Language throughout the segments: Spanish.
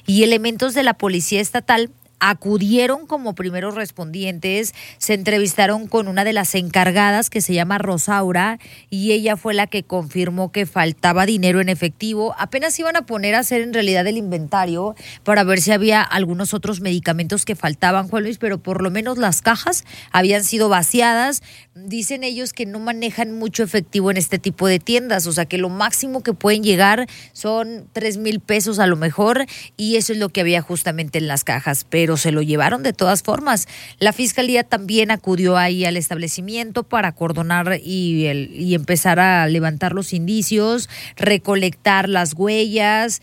y elementos de la Policía Estatal acudieron como primeros respondientes, se entrevistaron con una de las encargadas que se llama Rosaura y ella fue la que confirmó que faltaba dinero en efectivo. Apenas iban a poner a hacer en realidad el inventario para ver si había algunos otros medicamentos que faltaban, Juan Luis, pero por lo menos las cajas habían sido vaciadas. Dicen ellos que no manejan mucho efectivo en este tipo de tiendas, o sea que lo máximo que pueden llegar son 3,000 pesos a lo mejor, y eso es lo que había justamente en las cajas, pero se lo llevaron de todas formas. La Fiscalía también acudió ahí al establecimiento para acordonar y empezar a levantar los indicios, recolectar las huellas.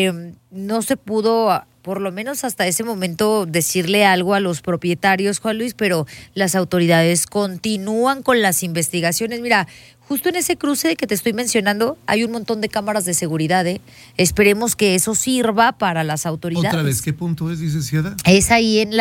No se pudo, por lo menos hasta ese momento, decirle algo a los propietarios, Juan Luis, pero las autoridades continúan con las investigaciones. Mira, justo en ese cruce que te estoy mencionando hay un montón de cámaras de seguridad, Esperemos que eso sirva para las autoridades. ¿Otra vez qué punto es, licenciada? Es ahí en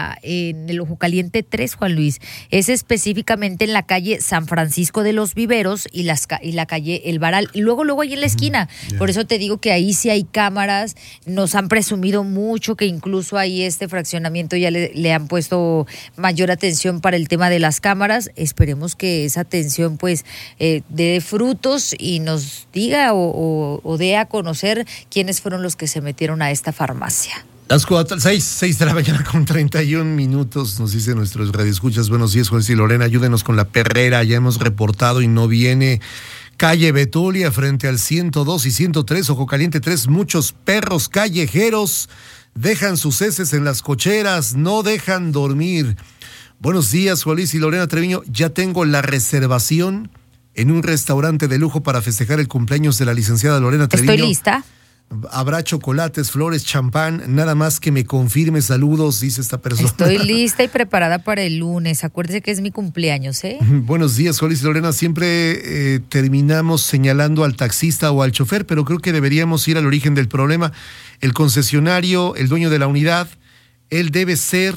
el Ojo Caliente 3, Juan Luis. Es específicamente en la calle San Francisco de los Viveros y la calle El Varal. Y luego ahí en la esquina. Yeah. Por eso te digo que ahí sí hay cámaras. Nos han presumido mucho que incluso ahí este fraccionamiento ya le han puesto mayor atención para el tema de las cámaras. Esperemos que esa atención pues dé frutos y nos diga o dé a conocer quiénes fueron los que se metieron a esta farmacia. Las 6 de la mañana con 31 minutos, nos dicen nuestros radioescuchas. Buenos días, Juan y Lorena, ayúdenos con la perrera, ya hemos reportado y no viene. Calle Betulia, frente al 102 y 103, Ojo Caliente 3, muchos perros callejeros dejan sus heces en las cocheras, no dejan dormir. Buenos días, Juan Luis y Lorena Treviño, ya tengo la reservación en un restaurante de lujo para festejar el cumpleaños de la licenciada Lorena Treviño. Estoy lista. Habrá chocolates, flores, champán, nada más que me confirme. Saludos, dice esta persona. Estoy lista y preparada para el lunes. Acuérdese que es mi cumpleaños, Buenos días, Juan Luis y Lorena. Siempre terminamos señalando al taxista o al chofer, pero creo que deberíamos ir al origen del problema. El concesionario, el dueño de la unidad, él debe ser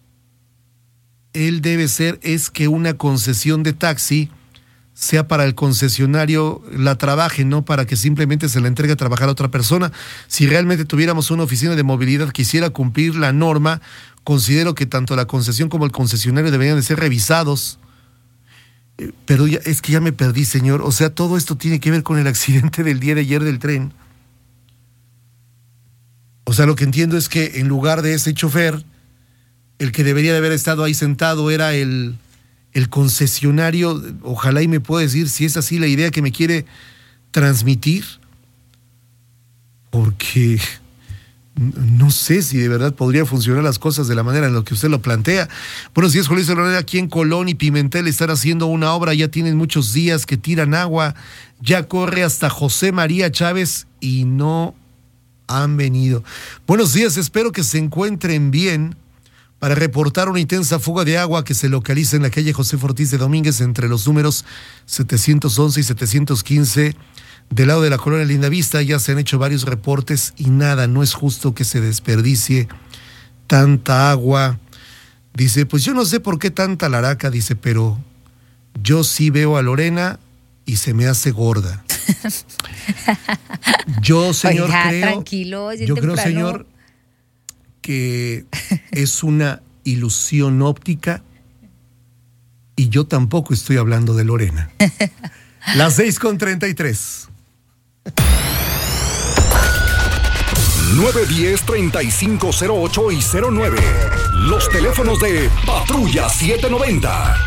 es que una concesión de taxi sea para el concesionario, la trabaje, no para que simplemente se la entregue a trabajar a otra persona. Si realmente tuviéramos una oficina de movilidad que quisiera cumplir la norma, considero que tanto la concesión como el concesionario deberían de ser revisados. Pero es que ya me perdí, señor. O sea, todo esto tiene que ver con el accidente del día de ayer del tren. O sea, lo que entiendo es que en lugar de ese chofer, el que debería de haber estado ahí sentado era el concesionario. Ojalá y me pueda decir si es así la idea que me quiere transmitir, porque no sé si de verdad podría funcionar las cosas de la manera en la que usted lo plantea. Buenos días, Juan Luis Lorena. Aquí en Colón y Pimentel están haciendo una obra, ya tienen muchos días que tiran agua, ya corre hasta José María Chávez y no han venido. Buenos días, espero que se encuentren bien. Para reportar una intensa fuga de agua que se localiza en la calle José Ortiz de Domínguez entre los números 711 y 715 del lado de la colonia Lindavista. Ya se han hecho varios reportes y nada, no es justo que se desperdicie tanta agua. Dice, pues yo no sé por qué tanta laraca, dice, pero yo sí veo a Lorena y se me hace gorda. Yo, señor, oiga, tranquilo, yo creo, señor, que es una ilusión óptica y yo tampoco estoy hablando de Lorena. Las 6:33. 910-3508 y 09. Los teléfonos de Patrulla 790.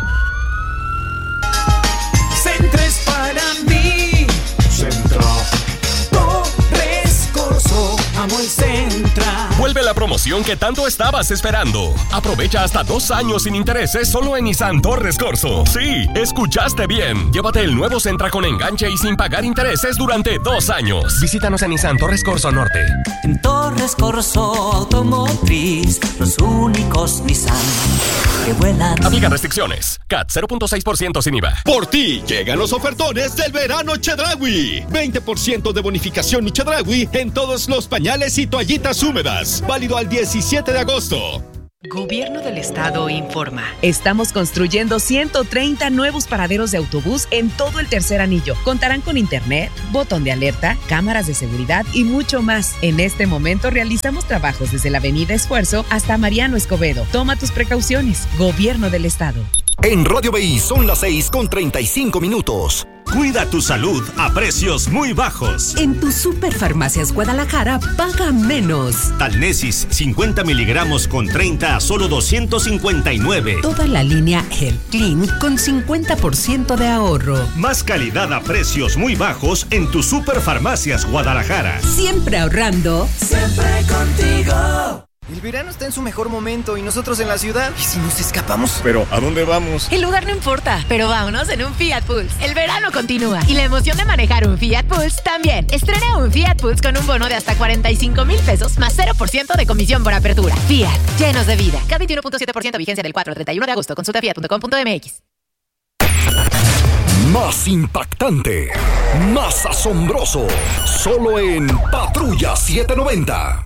Centres para mí. Centro. Torres Corso. Amo el Centra. Vuelve la promoción que tanto estabas esperando. Aprovecha hasta 2 años sin intereses solo en Nissan Torres Corso. Sí, escuchaste bien. Llévate el nuevo Sentra con enganche y sin pagar intereses durante 2 años. Visítanos en Nissan Torres Corso Norte. En Torres Corso Automotriz, los únicos Nissan que vuelan. Aplica restricciones. CAT 0.6% sin IVA. Por ti llegan los ofertones del verano Chedraui. 20% de bonificación Chedraui en todos los pañales y toallitas húmedas. Válido al 17 de agosto. Gobierno del Estado informa. Estamos construyendo 130 nuevos paraderos de autobús en todo el tercer anillo. Contarán con internet, botón de alerta, cámaras de seguridad y mucho más. En este momento realizamos trabajos desde la Avenida Esfuerzo hasta Mariano Escobedo. Toma tus precauciones. Gobierno del Estado. En Radio BI son las 6:35. Cuida tu salud a precios muy bajos. En tu Superfarmacias Guadalajara, paga menos. Talnesis 50 miligramos con 30 a solo 259. Toda la línea Health Clean con 50% de ahorro. Más calidad a precios muy bajos en tu Superfarmacias Guadalajara. Siempre ahorrando. Siempre contigo. El verano está en su mejor momento y nosotros en la ciudad. ¿Y si nos escapamos? ¿Pero a dónde vamos? El lugar no importa, pero vámonos en un Fiat Pulse. El verano continúa y la emoción de manejar un Fiat Pulse también. Estrena un Fiat Pulse con un bono de hasta 45,000 pesos más 0% de comisión por apertura. Fiat, llenos de vida. Cada 21.7% vigencia del 4 al 31 de agosto. Consulta fiat.com.mx. Más impactante, más asombroso, solo en Patrulla 790.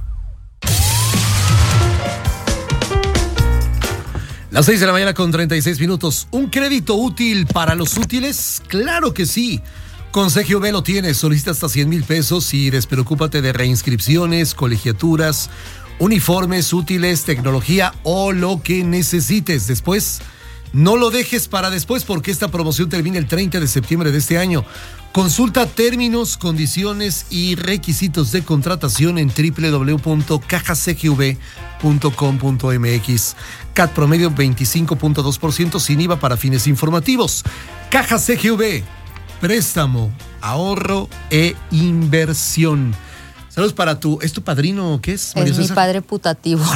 Las 6:36 ¿Un crédito útil para los útiles? ¡Claro que sí! Con CGV lo tienes. Solicita hasta 100,000 pesos y despreocúpate de reinscripciones, colegiaturas, uniformes, útiles, tecnología o lo que necesites. Después, no lo dejes para después porque esta promoción termina el 30 de septiembre de este año. Consulta términos, condiciones y requisitos de contratación en www.cajacgv.com.mx. CAT promedio 25.2% sin IVA para fines informativos. Caja CGV, préstamo, ahorro e inversión. Saludos para ¿es tu padrino o qué es, María Es César? mi padre putativo.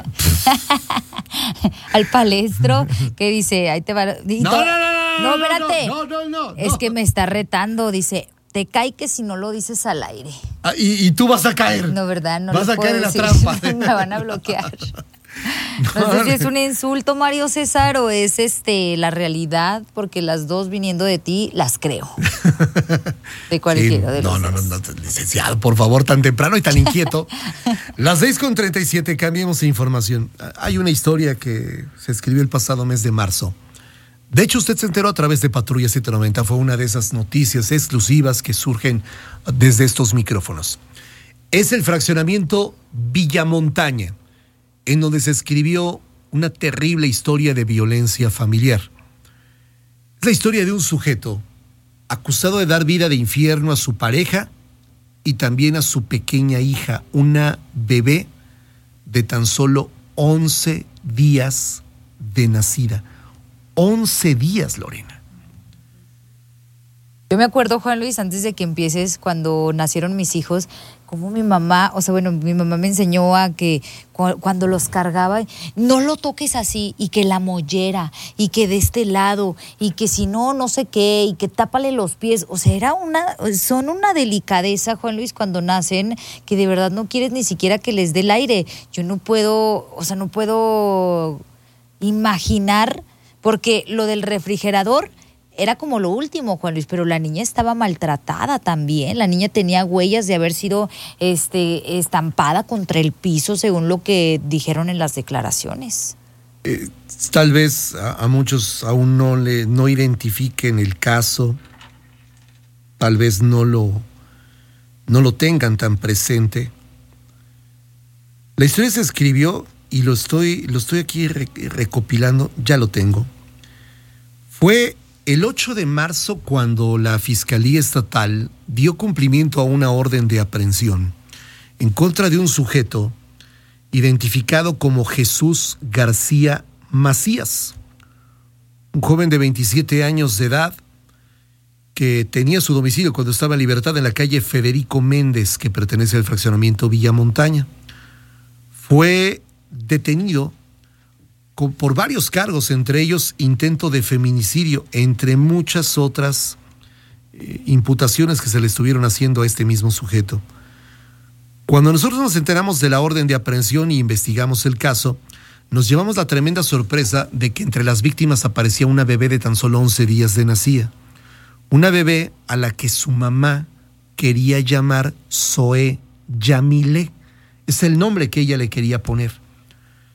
Al palestro que dice, ahí te va. No, espérate. No. Es que me está retando, dice, te cae que si no lo dices al aire. Y tú vas a caer. No, ¿verdad? No vas lo a puedo caer en la decir. trampa. Me van a bloquear. No sé si es un insulto, Mario César, o es la realidad, porque las dos viniendo de ti las creo. De cualquiera de los dos. No, licenciado, por favor, tan temprano y tan inquieto. Las 6:37, cambiemos de información. Hay una historia que se escribió el pasado mes de marzo. De hecho, usted se enteró a través de Patrulla 790. Fue una de esas noticias exclusivas que surgen desde estos micrófonos. Es el fraccionamiento Villamontaña, en donde se escribió una terrible historia de violencia familiar. Es la historia de un sujeto acusado de dar vida de infierno a su pareja y también a su pequeña hija, una bebé de tan solo 11 días de nacida. 11 días, Lorena. Yo me acuerdo, Juan Luis, antes de que empieces, cuando nacieron mis hijos, como mi mamá, mi mamá me enseñó a que cuando los cargaba, no lo toques así, y que la mollera, y que de este lado, y que si no, no sé qué, y que tápale los pies. O sea, son una delicadeza, Juan Luis, cuando nacen, que de verdad no quieres ni siquiera que les dé el aire. Yo no puedo imaginar, porque lo del refrigerador era como lo último, Juan Luis, pero la niña estaba maltratada también. La niña tenía huellas de haber sido estampada contra el piso, según lo que dijeron en las declaraciones. Tal vez a muchos aún no identifiquen el caso, tal vez no lo tengan tan presente. La historia se escribió y lo estoy aquí recopilando, ya lo tengo. Fue el 8 de marzo cuando la Fiscalía Estatal dio cumplimiento a una orden de aprehensión en contra de un sujeto identificado como Jesús García Macías, un joven de 27 años de edad que tenía su domicilio cuando estaba en libertad en la calle Federico Méndez, que pertenece al fraccionamiento Villamontaña. Fue detenido por varios cargos, entre ellos intento de feminicidio, entre muchas otras imputaciones que se le estuvieron haciendo a este mismo sujeto. Cuando nosotros nos enteramos de la orden de aprehensión y investigamos el caso, nos llevamos la tremenda sorpresa de que entre las víctimas aparecía una bebé de tan solo 11 días de nacida. Una bebé a la que su mamá quería llamar Zoé Yamile. Es el nombre que ella le quería poner.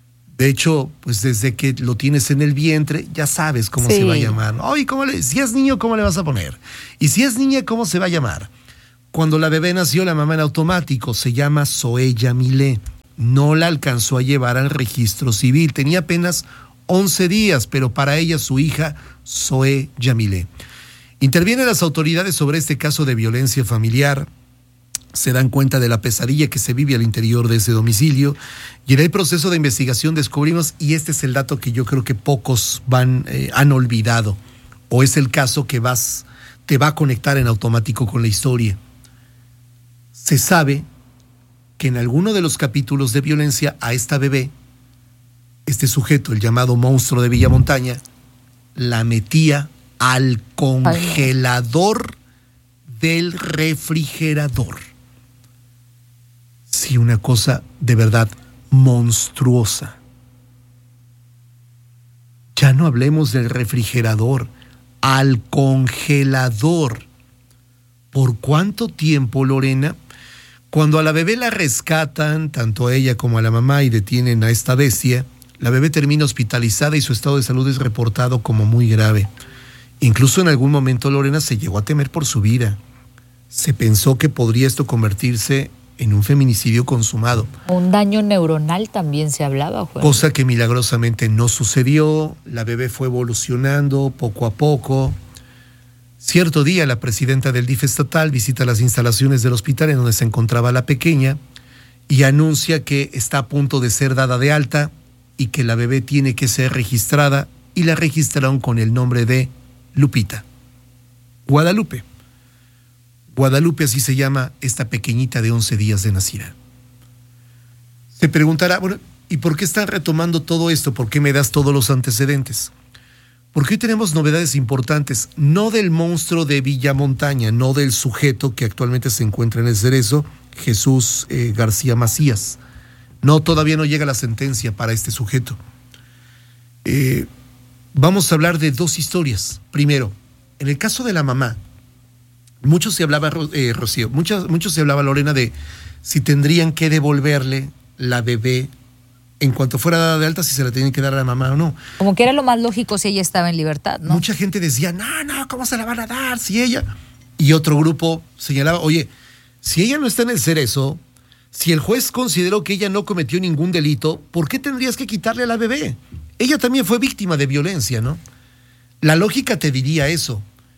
De hecho, pues desde que lo tienes en el vientre, ya sabes cómo se va a llamar. Ay, si es niño, ¿cómo le vas a poner? Y si es niña, ¿cómo se va a llamar? Cuando la bebé nació, la mamá en automático se llama Zoe Yamile. No la alcanzó a llevar al registro civil. Tenía apenas 11 días, pero para ella su hija, Zoe Yamile. Intervienen las autoridades sobre este caso de violencia familiar. Se dan cuenta de la pesadilla que se vive al interior de ese domicilio. Y en el proceso de investigación descubrimos, y este es el dato que yo creo que pocos han olvidado, o es el caso que te va a conectar en automático con la historia. Se sabe que en alguno de los capítulos de violencia a esta bebé, este sujeto, el llamado monstruo de Villamontaña, la metía al congelador del refrigerador. Sí, una cosa de verdad monstruosa. Ya no hablemos del refrigerador, al congelador. ¿Por cuánto tiempo, Lorena? Cuando a la bebé la rescatan, tanto a ella como a la mamá, y detienen a esta bestia, la bebé termina hospitalizada y su estado de salud es reportado como muy grave. Incluso en algún momento, Lorena, se llegó a temer por su vida. Se pensó que podría esto convertirse en un feminicidio consumado. Un daño neuronal también se hablaba, Juan. Cosa que milagrosamente no sucedió. La bebé fue evolucionando poco a poco. Cierto día, la presidenta del DIF estatal visita las instalaciones del hospital en donde se encontraba la pequeña y anuncia que está a punto de ser dada de alta y que la bebé tiene que ser registrada, y la registraron con el nombre de Lupita. Guadalupe. Guadalupe, así se llama esta pequeñita de 11 días de nacida. Se preguntará, bueno, ¿y por qué están retomando todo esto? ¿Por qué me das todos los antecedentes? Porque hoy tenemos novedades importantes, no del monstruo de Villamontaña, no del sujeto que actualmente se encuentra en el Cerezo, Jesús García Macías. No, todavía no llega la sentencia para este sujeto. Vamos a hablar de dos historias. Primero, en el caso de la mamá, mucho se hablaba, Rocío, mucho se hablaba, Lorena, de si tendrían que devolverle la bebé en cuanto fuera dada de alta, si se la tenían que dar a la mamá o no. Como que era lo más lógico si ella estaba en libertad, ¿no? Mucha gente decía, no, ¿cómo se la van a dar si ella? Y otro grupo señalaba, oye, si ella no está en el Cerezo, si el juez consideró que ella no cometió ningún delito, ¿por qué tendrías que quitarle a la bebé? Ella también fue víctima de violencia, ¿no? La lógica te diría eso.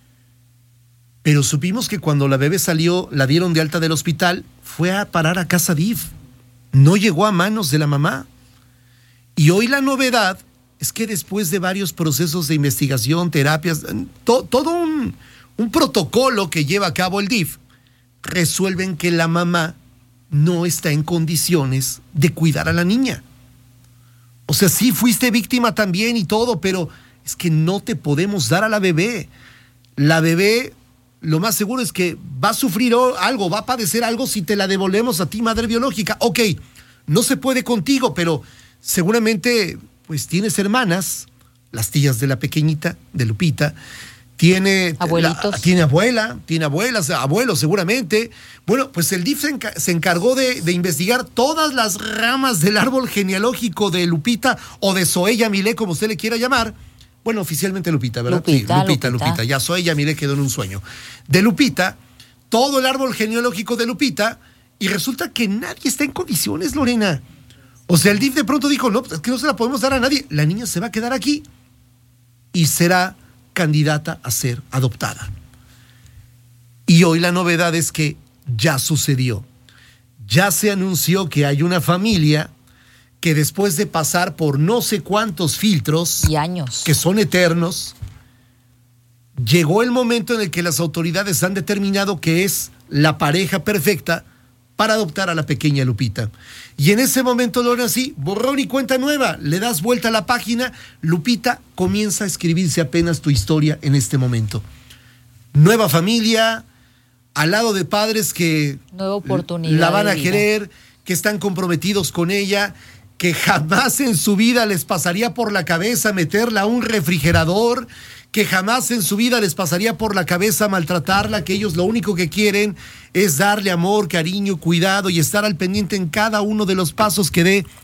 Pero supimos que cuando la bebé salió, la dieron de alta del hospital, fue a parar a casa DIF. No llegó a manos de la mamá. Y hoy la novedad es que después de varios procesos de investigación, terapias, todo un protocolo que lleva a cabo el DIF, resuelven que la mamá no está en condiciones de cuidar a la niña. O sea, sí fuiste víctima también y todo, pero es que no te podemos dar a la bebé. La bebé, lo más seguro es que va a sufrir algo, va a padecer algo si te la devolvemos a ti, madre biológica. Ok, no se puede contigo, pero seguramente pues tienes hermanas, las tías de la pequeñita, de Lupita, tiene abuelitos, tiene abuelas, abuelos seguramente. Bueno, pues el DIF se encargó de investigar todas las ramas del árbol genealógico de Lupita o de Zoe Yamile, como usted le quiera llamar. Bueno, oficialmente Lupita, ¿verdad? Lupita. Ya Zoe Yamile quedó en un sueño. De Lupita, todo el árbol genealógico de Lupita, y resulta que nadie está en condiciones, Lorena. O sea, el DIF de pronto dijo, no, es que no se la podemos dar a nadie. La niña se va a quedar aquí y será candidata a ser adoptada. Y hoy la novedad es que ya sucedió. Ya se anunció que hay una familia que después de pasar por no sé cuántos filtros y años que son eternos, llegó el momento en el que las autoridades han determinado que es la pareja perfecta para adoptar a la pequeña Lupita. Y en ese momento, Lorena, sí, borrón y cuenta nueva, le das vuelta a la página, Lupita comienza a escribirse apenas tu historia en este momento. Nueva familia, al lado de padres que nueva oportunidad la van a querer, que están comprometidos con ella, que jamás en su vida les pasaría por la cabeza meterla a un refrigerador, que jamás en su vida les pasaría por la cabeza maltratarla, que ellos lo único que quieren es darle amor, cariño, cuidado y estar al pendiente en cada uno de los pasos que dé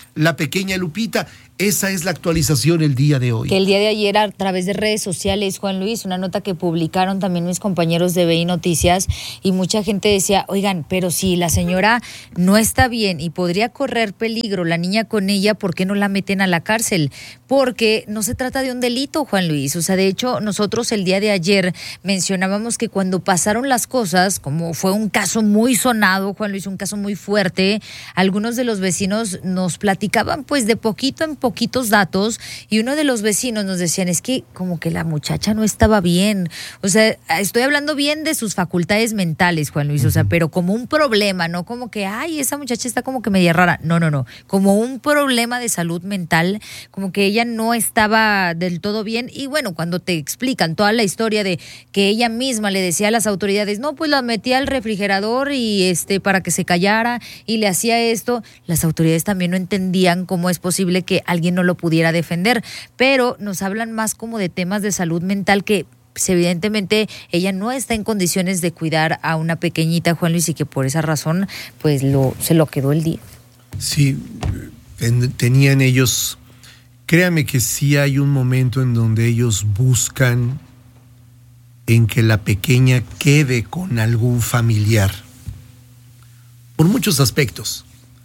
la pequeña Lupita. Esa es la actualización el día de hoy. Que el día de ayer, a través de redes sociales, Juan Luis, una nota que publicaron también mis compañeros de BI Noticias, y mucha gente decía, oigan, pero si la señora no está bien y podría correr peligro la niña con ella, ¿por qué no la meten a la cárcel? Porque no se trata de un delito, Juan Luis. O sea, de hecho, nosotros el día de ayer mencionábamos que cuando pasaron las cosas, como fue un caso muy sonado, Juan Luis, un caso muy fuerte, algunos de los vecinos nos platicaban pues de poquito en poquitos datos, y uno de los vecinos nos decían, es que como que la muchacha no estaba bien. O sea, estoy hablando bien de sus facultades mentales, Juan Luis, o sea, pero como un problema, no como que, ay, esa muchacha está como que media rara. No, como un problema de salud mental, como que ella no estaba del todo bien. Y bueno, cuando te explican toda la historia de que ella misma le decía a las autoridades, no, pues la metía al refrigerador y para que se callara, y le hacía esto, las autoridades también no entendían cómo es posible que alguien no lo pudiera defender, pero nos hablan más como de temas de salud mental, que pues, evidentemente ella no está en condiciones de cuidar a una pequeñita, Juan Luis, y que por esa razón pues se lo quedó el día. Sí, tenían ellos, créame que sí hay un momento en donde ellos buscan en que la pequeña quede con algún familiar, por muchos aspectos,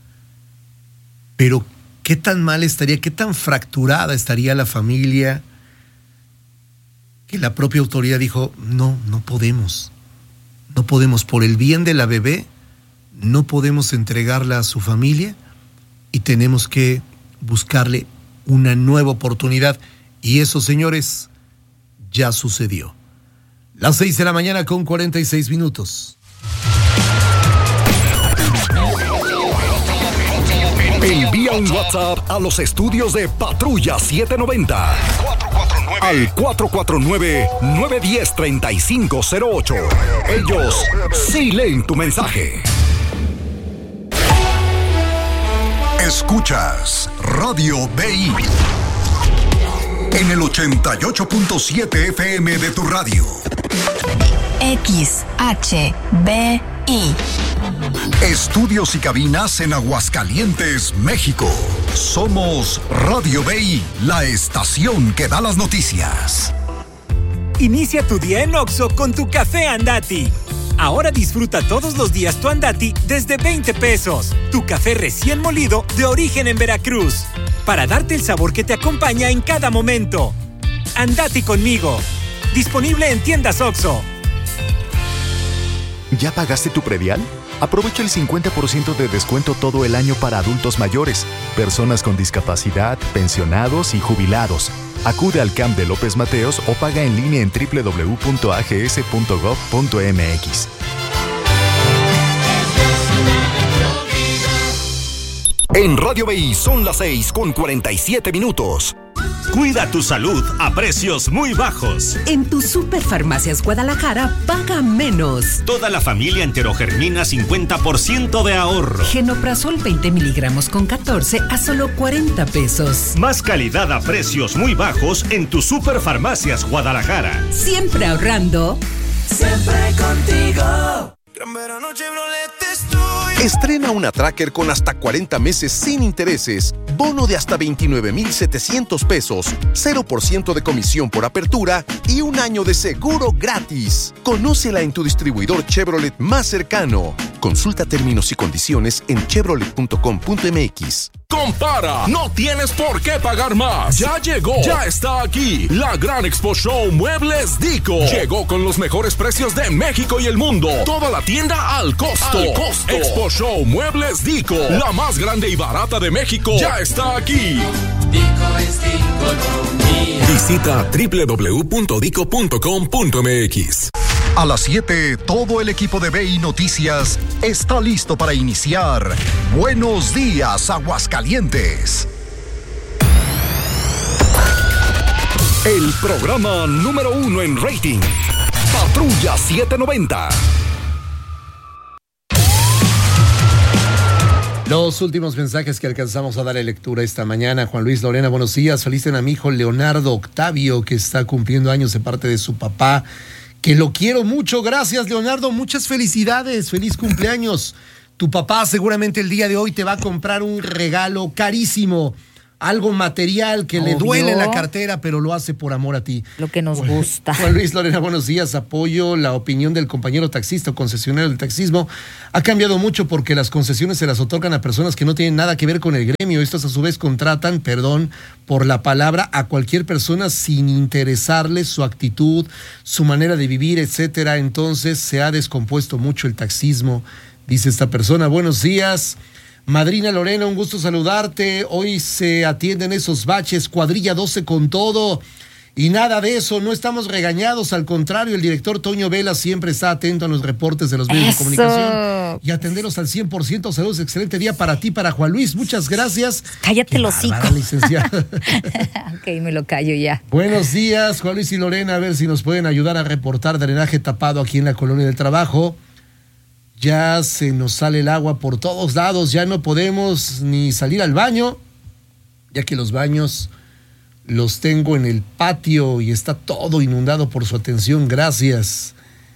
pero ¿qué tan mal estaría, qué tan fracturada estaría la familia que la propia autoridad dijo, no podemos, por el bien de la bebé, no podemos entregarla a su familia y tenemos que buscarle una nueva oportunidad? Y eso, señores, ya sucedió. Las 6 de la mañana con 46 minutos. Envía un WhatsApp a los estudios de Patrulla 790 al 449-910-3508. Ellos sí leen tu mensaje. Escuchas Radio BI en el 88.7 FM de tu radio. XHBI. Estudios y cabinas en Aguascalientes, México. Somos Radio BI, la estación que da las noticias. Inicia tu día en Oxxo con tu café Andati. Ahora disfruta todos los días tu Andati desde 20 pesos. Tu café recién molido de origen en Veracruz, para darte el sabor que te acompaña en cada momento. Andati conmigo. Disponible en tiendas Oxxo. ¿Ya pagaste tu predial? Aprovecha el 50% de descuento todo el año para adultos mayores, personas con discapacidad, pensionados y jubilados. Acude al CAMP de López Mateos o paga en línea en www.ags.gov.mx. En Radio BI son las 6 con 47 minutos. Cuida tu salud a precios muy bajos. En tu Superfarmacias Guadalajara, paga menos. Toda la familia Enterogermina 50% de ahorro. Genoprazol 20 miligramos con 14 a solo 40 pesos. Más calidad a precios muy bajos en tu Superfarmacias Guadalajara. Siempre ahorrando. Siempre contigo. Gran Verano Chevrolet estoy. Estrena una Tracker con hasta 40 meses sin intereses, bono de hasta 29,700 pesos, 0% de comisión por apertura y un año de seguro gratis. Conócela en tu distribuidor Chevrolet más cercano. Consulta términos y condiciones en chevrolet.com.mx. Compara, no tienes por qué pagar más. Ya llegó, ya está aquí. La Gran Expo Show Muebles Dico. Llegó con los mejores precios de México y el mundo. Toda la tienda al costo. Expo Show Muebles Dico, la más grande y barata de México, ya está aquí. Dico es Diconomía. Visita www.dico.com.mx. A las 7, todo el equipo de BI Noticias está listo para iniciar Buenos Días, Aguascalientes. El programa número 1 en rating. Patrulla 790. Los últimos mensajes que alcanzamos a darle lectura esta mañana. Juan Luis, Lorena, buenos días. Feliciten a mi hijo Leonardo Octavio, que está cumpliendo años de parte de su papá, que lo quiero mucho. Gracias, Leonardo. Muchas felicidades. Feliz cumpleaños. Tu papá seguramente el día de hoy te va a comprar un regalo carísimo, algo material que le duele en la cartera, pero lo hace por amor a ti. Lo que nos gusta. Juan Luis Lorena, buenos días. Apoyo la opinión del compañero taxista o concesionario del taxismo. Ha cambiado mucho porque las concesiones se las otorgan a personas que no tienen nada que ver con el gremio. Estos a su vez contratan, perdón por la palabra, a cualquier persona sin interesarles su actitud, su manera de vivir, etcétera. Entonces se ha descompuesto mucho el taxismo, dice esta persona. Buenos días. Madrina Lorena, un gusto saludarte. Hoy se atienden esos baches, cuadrilla 12 con todo. Y nada de eso, no estamos regañados, al contrario, el director Toño Vela siempre está atento a los reportes de los medios de comunicación y atenderlos al 100%. Saludos, excelente día para ti, para Juan Luis, muchas gracias. Cállate el hocico. Licenciado. Ok, me lo callo ya. Buenos días, Juan Luis y Lorena, a ver si nos pueden ayudar a reportar drenaje tapado aquí en la Colonia del Trabajo. Ya se nos sale el agua por todos lados, ya no podemos ni salir al baño, ya que los baños los tengo en el patio y está todo inundado. Por su atención, gracias.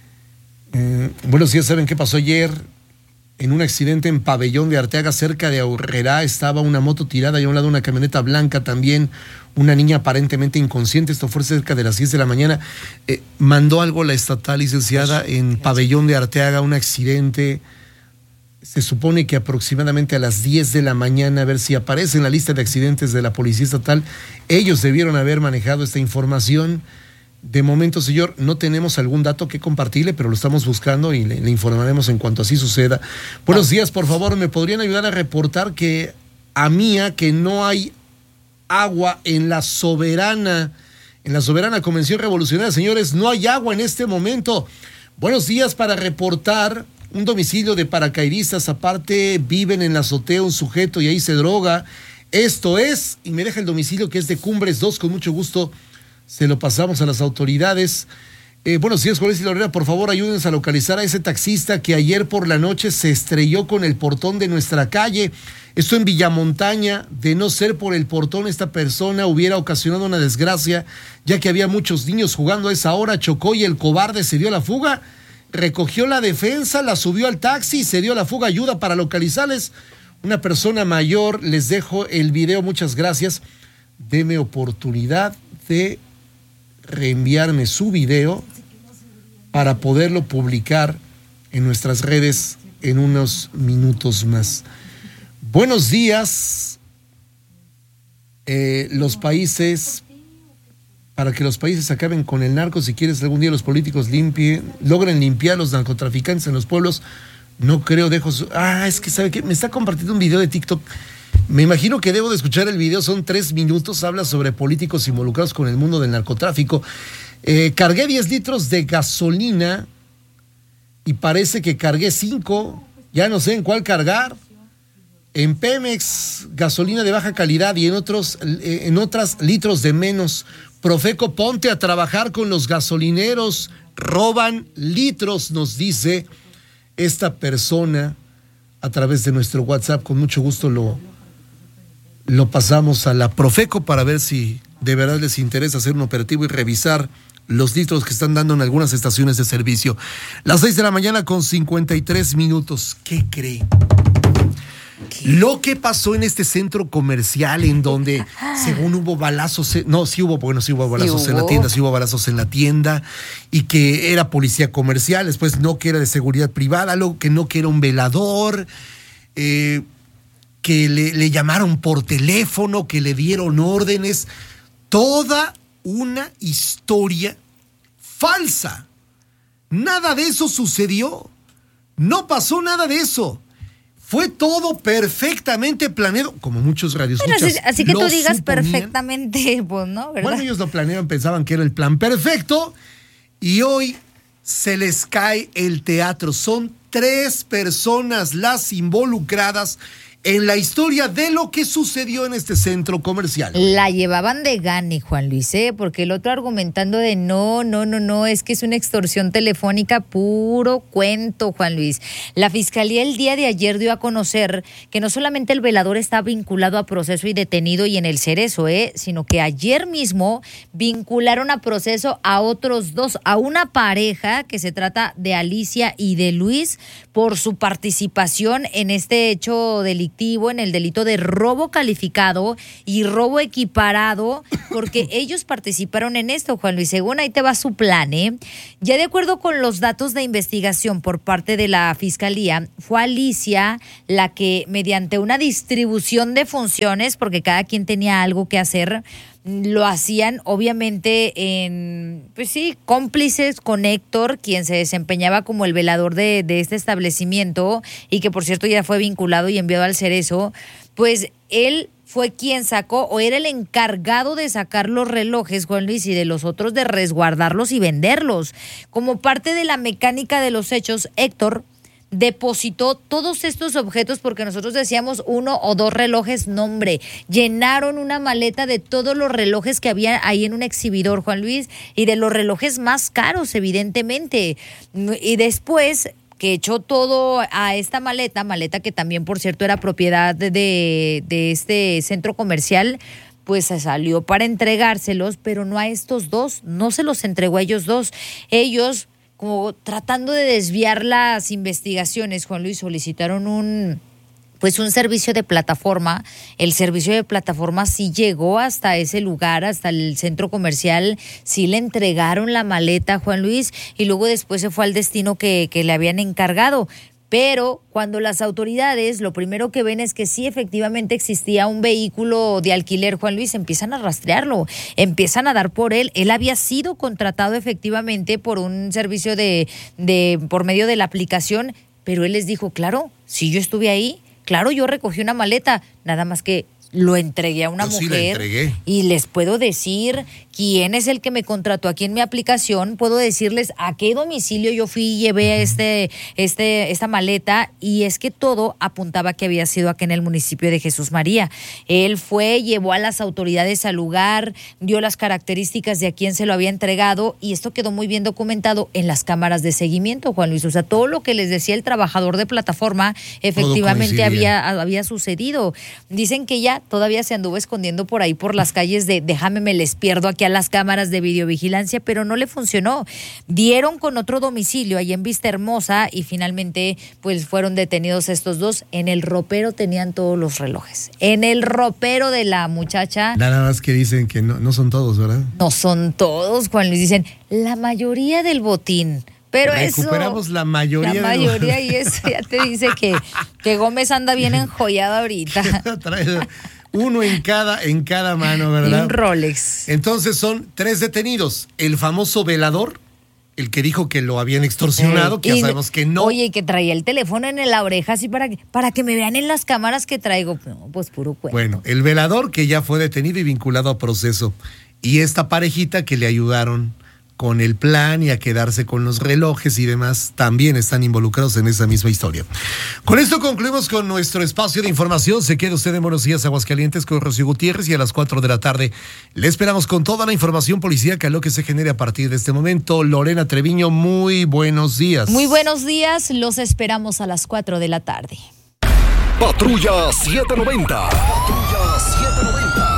Bueno, sí, ¿saben qué pasó ayer? En un accidente en Pabellón de Arteaga, cerca de Aurrerá, estaba una moto tirada y a un lado una camioneta blanca también, una niña aparentemente inconsciente. Esto fue cerca de las 10 de la mañana. Mandó algo la estatal, licenciada, en Pabellón de Arteaga, un accidente. Se supone que aproximadamente a las 10 de la mañana, a ver si aparece en la lista de accidentes de la Policía Estatal. Ellos debieron haber manejado esta información. De momento, señor, no tenemos algún dato que compartirle, pero lo estamos buscando y le informaremos en cuanto así suceda. Buenos días, por favor, ¿me podrían ayudar a reportar que no hay agua en la Soberana Convención Revolucionaria? Señores, no hay agua en este momento. Buenos días, para reportar un domicilio de paracaidistas. Aparte, viven en la azotea un sujeto y ahí se droga. Esto es, y me deja el domicilio que es de Cumbres 2, con mucho gusto se lo pasamos a las autoridades. Buenos días, Juan Luis y Lorena, por favor ayúdenos a localizar a ese taxista que ayer por la noche se estrelló con el portón de nuestra calle. Esto en Villamontaña. De no ser por el portón, esta persona hubiera ocasionado una desgracia, ya que había muchos niños jugando a esa hora. Chocó y el cobarde se dio a la fuga. Recogió la defensa, la subió al taxi y se dio a la fuga. Ayuda para localizarles. Una persona mayor, les dejo el video, muchas gracias. Deme oportunidad de reenviarme su video para poderlo publicar en nuestras redes en unos minutos más. Buenos días. Para que los países acaben con el narco, si quieres algún día los políticos logren limpiar los narcotraficantes en los pueblos, no creo, es que ¿sabe qué? Me está compartiendo un video de TikTok. Me imagino que debo de escuchar el video, son 3 minutos, habla sobre políticos involucrados con el mundo del narcotráfico. Cargué 10 litros de gasolina y parece que cargué 5, ya no sé en cuál cargar. En Pemex, gasolina de baja calidad y en otras litros de menos. Profeco, ponte a trabajar con los gasolineros, roban litros, nos dice esta persona a través de nuestro WhatsApp. Con mucho gusto lo pasamos a la Profeco para ver si de verdad les interesa hacer un operativo y revisar los litros que están dando en algunas estaciones de servicio. Las 6 de la mañana con 53 minutos. ¿Qué cree? Lo que pasó en este centro comercial en donde según hubo balazos, sí hubo balazos en la tienda, sí hubo balazos en la tienda, y que era policía comercial, después no, que era de seguridad privada, luego que no, que era un velador, que le llamaron por teléfono, que le dieron órdenes, toda una historia falsa. Nada de eso sucedió, no pasó nada de eso. Fue todo perfectamente planeado, como muchos radioescuchas. Bueno, así que tú digas suponían, perfectamente, pues no, ¿verdad? Bueno, ellos lo planeaban, pensaban que era el plan perfecto, y hoy se les cae el teatro. Son 3 personas las involucradas en la historia de lo que sucedió en este centro comercial. La llevaban de gane, Juan Luis, porque el otro argumentando de no, es que es una extorsión telefónica, puro cuento, Juan Luis. La Fiscalía el día de ayer dio a conocer que no solamente el velador está vinculado a proceso y detenido y en el Cerezo, sino que ayer mismo vincularon a proceso a otros dos, a una pareja que se trata de Alicia y de Luis por su participación en este hecho delictivo, en el delito de robo calificado y robo equiparado, porque ellos participaron en esto, Juan Luis. Según ahí te va su plan, Ya de acuerdo con los datos de investigación por parte de la Fiscalía, fue Alicia la que, mediante una distribución de funciones, porque cada quien tenía algo que hacer, lo hacían obviamente en, cómplices con Héctor, quien se desempeñaba como el velador de este establecimiento y que por cierto ya fue vinculado y enviado al Cerezo. Pues él fue quien sacó, o era el encargado de sacar los relojes, Juan Luis, y de los otros de resguardarlos y venderlos. Como parte de la mecánica de los hechos, Héctor depositó todos estos objetos, porque nosotros decíamos 1 o 2 relojes, no hombre, llenaron una maleta de todos los relojes que había ahí en un exhibidor, Juan Luis, y de los relojes más caros, evidentemente. Y después que echó todo a esta maleta que también, por cierto, era propiedad de este centro comercial, pues se salió para entregárselos, pero no a estos dos, no se los entregó a ellos dos. Ellos, como tratando de desviar las investigaciones, Juan Luis, solicitaron un servicio de plataforma. El servicio de plataforma sí llegó hasta ese lugar, hasta el centro comercial, sí le entregaron la maleta, Juan Luis, y luego después se fue al destino que le habían encargado. Pero cuando las autoridades lo primero que ven es que sí efectivamente existía un vehículo de alquiler, Juan Luis, empiezan a rastrearlo, empiezan a dar por él. Él había sido contratado efectivamente por un servicio por medio de la aplicación, pero él les dijo, claro, si yo estuve ahí, claro, yo recogí una maleta, nada más que lo entregué a una mujer. Sí, la entregué. Y les puedo decir quién es el que me contrató aquí en mi aplicación, puedo decirles a qué domicilio yo fui y llevé esta maleta, y es que todo apuntaba que había sido aquí en el municipio de Jesús María. Él fue, llevó a las autoridades al lugar, dio las características de a quién se lo había entregado, y esto quedó muy bien documentado en las cámaras de seguimiento, Juan Luis. O sea, todo lo que les decía el trabajador de plataforma efectivamente había sucedido. Dicen que ya todavía se anduvo escondiendo por ahí por las calles de déjame me les pierdo aquí a las cámaras de videovigilancia, pero no le funcionó. Dieron con otro domicilio ahí en Vista Hermosa y finalmente pues fueron detenidos estos dos. En el ropero tenían todos los relojes. En el ropero de la muchacha. Nada más que dicen que no son todos, ¿verdad? No son todos, Juan Luis. Dicen la mayoría del botín. Pero recuperamos la mayoría. La mayoría, y eso ya te dice que Gómez anda bien enjollado ahorita. Uno en cada mano, ¿verdad? Y un Rolex. Entonces son 3 detenidos. El famoso velador, el que dijo que lo habían extorsionado, que ya sabemos que no. Oye, que traía el teléfono en la oreja así para que me vean en las cámaras que traigo. No, pues puro cuento. Bueno, el velador que ya fue detenido y vinculado a proceso. Y esta parejita que le ayudaron con el plan y a quedarse con los relojes y demás, también están involucrados en esa misma historia. Con esto concluimos con nuestro espacio de información. Se queda usted en Buenos Días Aguascalientes con Rocío Gutiérrez, y a las 4 de la tarde le esperamos con toda la información policíaca, lo que se genere a partir de este momento. Lorena Treviño, muy buenos días. Muy buenos días, los esperamos a las 4 de la tarde. Patrulla 790. Patrulla 790.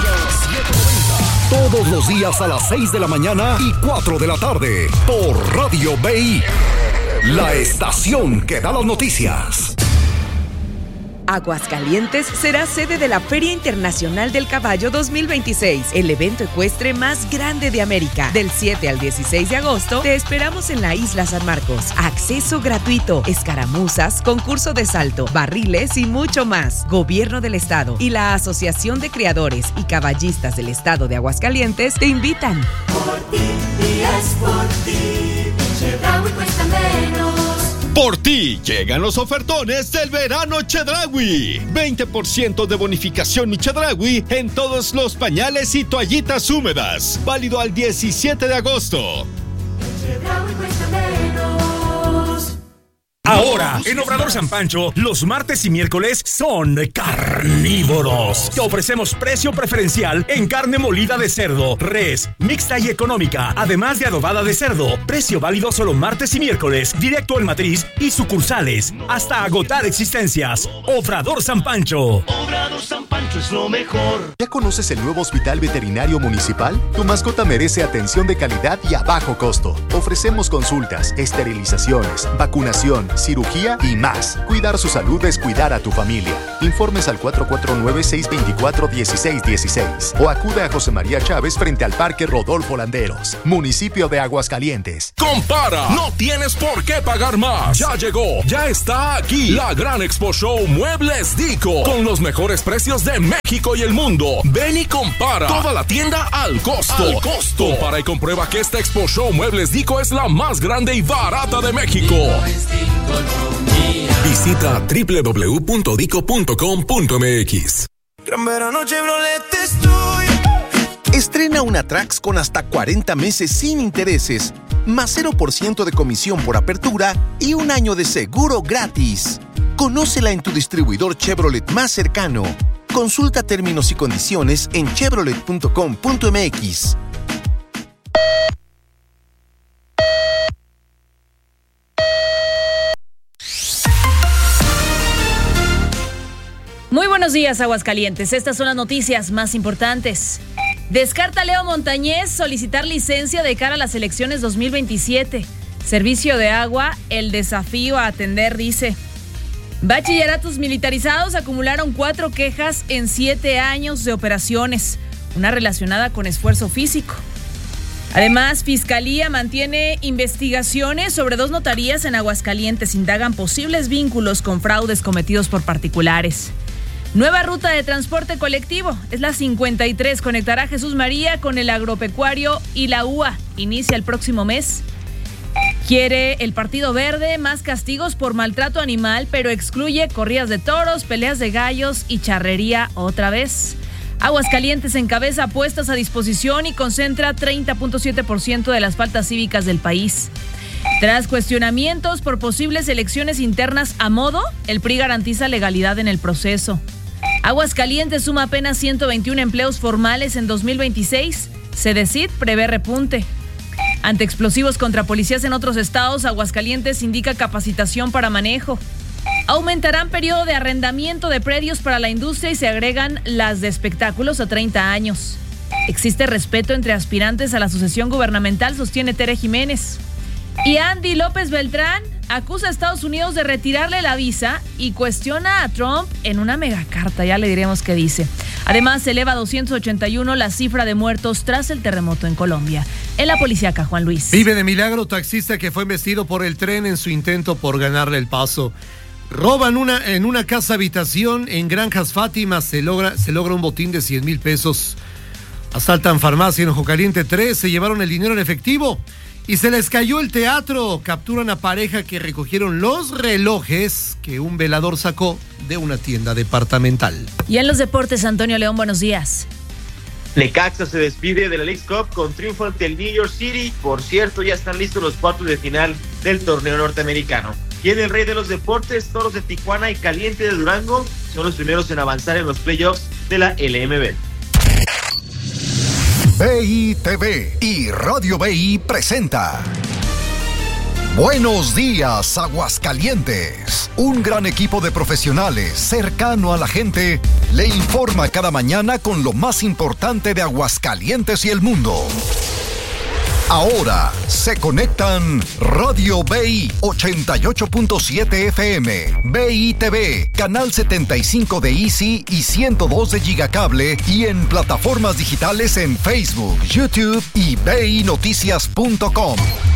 Todos los días a las 6 de la mañana y 4 de la tarde por Radio BI, la estación que da las noticias. Aguascalientes será sede de la Feria Internacional del Caballo 2026, el evento ecuestre más grande de América. Del 7 al 16 de agosto te esperamos en la Isla San Marcos. Acceso gratuito, escaramuzas, concurso de salto, barriles y mucho más. Gobierno del Estado y la Asociación de Criadores y Caballistas del Estado de Aguascalientes te invitan. Por ti, y es por ti, Chedraui cuesta menos. Por ti llegan los ofertones del verano Chedraui. 20% de bonificación y Chedraui en todos los pañales y toallitas húmedas. Válido al 17 de agosto. Chedraui cuesta menos. Ahora, en Obrador San Pancho, los martes y miércoles son carnívoros. Te ofrecemos precio preferencial en carne molida de cerdo, res, mixta y económica, además de adobada de cerdo. Precio válido solo martes y miércoles, directo en matriz y sucursales, hasta agotar existencias. Obrador San Pancho. Obrador San Pancho es lo mejor. ¿Ya conoces el nuevo Hospital Veterinario Municipal? Tu mascota merece atención de calidad y a bajo costo. Ofrecemos consultas, esterilizaciones, vacunación, cirugía y más. Cuidar su salud es cuidar a tu familia. Informes al 449-624-1616 o acude a José María Chávez frente al Parque Rodolfo Landeros, municipio de Aguascalientes. Compara, no tienes por qué pagar más. Ya llegó, ya está aquí la gran Expo Show Muebles Dico, con los mejores precios de México y el mundo. Ven y compara, toda la tienda al costo. Compara y comprueba que esta Expo Show Muebles Dico es la más grande y barata de México. Visita www.dico.com.mx. Gran verano Chevrolet estoy. Estrena una Trax con hasta 40 meses sin intereses, más 0% de comisión por apertura y un año de seguro gratis. Conócela en tu distribuidor Chevrolet más cercano. Consulta términos y condiciones en chevrolet.com.mx. Muy buenos días, Aguascalientes. Estas son las noticias más importantes. Descarta Leo Montañez solicitar licencia de cara a las elecciones 2027. Servicio de Agua, el desafío a atender, dice. Bachilleratos militarizados acumularon 4 quejas en 7 años de operaciones, una relacionada con esfuerzo físico. Además, Fiscalía mantiene investigaciones sobre 2 notarías en Aguascalientes. Indagan posibles vínculos con fraudes cometidos por particulares. Nueva ruta de transporte colectivo, es la 53, conectará Jesús María con el agropecuario y la UA. Inicia el próximo mes. Quiere el Partido Verde más castigos por maltrato animal, pero excluye corridas de toros, peleas de gallos y charrería otra vez. Aguascalientes encabeza puestas a disposición y concentra 30.7% de las faltas cívicas del país. Tras cuestionamientos por posibles elecciones internas a modo, el PRI garantiza legalidad en el proceso. Aguascalientes suma apenas 121 empleos formales en 2026. CEDECID prevé repunte. Ante explosivos contra policías en otros estados, Aguascalientes indica capacitación para manejo. Aumentarán periodo de arrendamiento de predios para la industria y se agregan las de espectáculos a 30 años. Existe respeto entre aspirantes a la sucesión gubernamental, sostiene Tere Jiménez. Y Andy López Beltrán acusa a Estados Unidos de retirarle la visa y cuestiona a Trump en una megacarta, ya le diremos qué dice. Además, se eleva a 281 la cifra de muertos tras el terremoto en Colombia. En la policíaca, Juan Luis. Vive de milagro taxista que fue embestido por el tren en su intento por ganarle el paso. Roban en una casa habitación en Granjas Fátima, se logra un botín de 100,000 pesos. Asaltan farmacia en Ojo Caliente 3, se llevaron el dinero en efectivo. Y se les cayó el teatro. Capturan a pareja que recogieron los relojes que un velador sacó de una tienda departamental. Y en los deportes, Antonio León, buenos días. Necaxa se despide de la Leagues Cup con triunfo ante el New York City. Por cierto, ya están listos los cuartos de final del torneo norteamericano. Y en el rey de los deportes, Toros de Tijuana y Caliente de Durango son los primeros en avanzar en los playoffs de la LMB. BI TV y Radio BI presenta Buenos días, Aguascalientes. Un gran equipo de profesionales cercano a la gente le informa cada mañana con lo más importante de Aguascalientes y el mundo. Ahora se conectan Radio BI 88.7 FM, BI TV, Canal 75 de Easy y 102 de Gigacable y en plataformas digitales en Facebook, YouTube y BINoticias.com.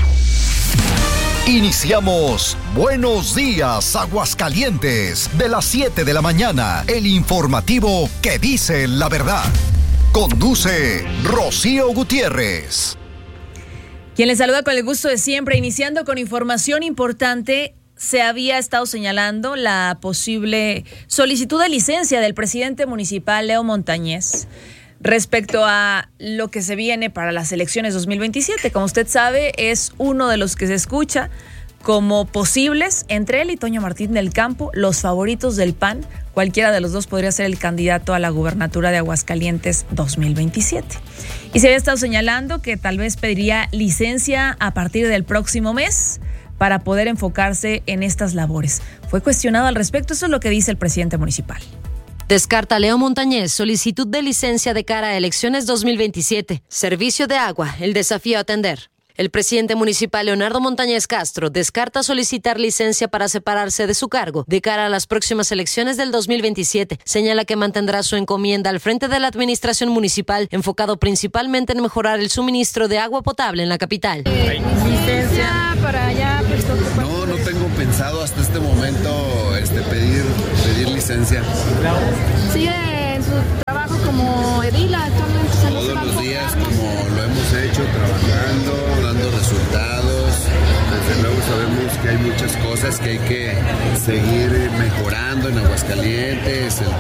Iniciamos Buenos Días, Aguascalientes, de las 7 de la mañana, el informativo que dice la verdad. Conduce Rocío Gutiérrez. Quien les saluda con el gusto de siempre, iniciando con información importante. Se había estado señalando la posible solicitud de licencia del presidente municipal, Leo Montañez, respecto a lo que se viene para las elecciones 2027. Como usted sabe, es uno de los que se escucha como posibles, entre él y Toño Martín del Campo, los favoritos del PAN. Cualquiera de los dos podría ser el candidato a la gubernatura de Aguascalientes 2027. Y se había estado señalando que tal vez pediría licencia a partir del próximo mes para poder enfocarse en estas labores. Fue cuestionado al respecto, eso es lo que dice el presidente municipal. Descarta Leo Montañez solicitud de licencia de cara a elecciones 2027. Servicio de agua, el desafío a atender. El presidente municipal Leonardo Montañez Castro descarta solicitar licencia para separarse de su cargo de cara a las próximas elecciones del 2027. Señala que mantendrá su encomienda al frente de la administración municipal, enfocado principalmente en mejorar el suministro de agua potable en la capital. Licencia para allá, pues, no tengo pensado hasta este momento pedir licencia. Sigue en su trabajo como edil actualmente. Todos los días, como lo hemos hecho, trabajando, dando resultados. Desde luego sabemos que hay muchas cosas que hay que seguir mejorando en Aguascalientes, el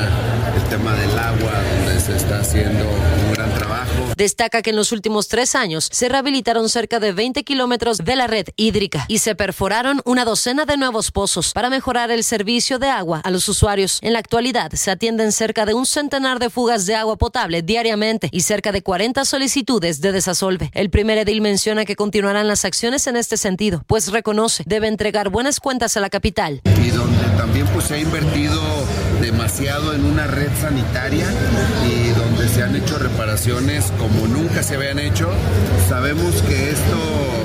tema del agua, donde se está haciendo un gran trabajo. Destaca que en los últimos 3 años se rehabilitaron cerca de 20 kilómetros de la red hídrica y se perforaron una docena de nuevos pozos para mejorar el servicio de agua a los usuarios. En la actualidad se atienden cerca de un centenar de fugas de agua potable diariamente y cerca de 40 solicitudes de desasolve. El primer edil menciona que continuarán las acciones en este sentido, pues reconoce debe entregar buenas cuentas a la capital. Y donde también se ha invertido demasiado en una red sanitaria y donde se han hecho reparaciones como nunca se habían hecho. Sabemos que esto